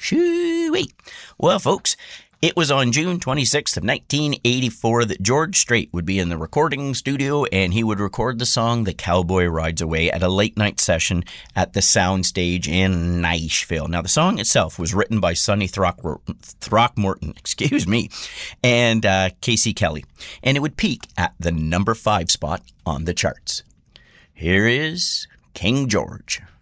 Shoo-wee. Well, folks, it was on June 26th of 1984 that George Strait would be in the recording studio and he would record the song The Cowboy Rides Away at a late-night session at the Soundstage in Nashville. Now, the song itself was written by Sonny Throckmorton, and Casey Kelly, and it would peak at the number 5 spot on the charts. Here is King George.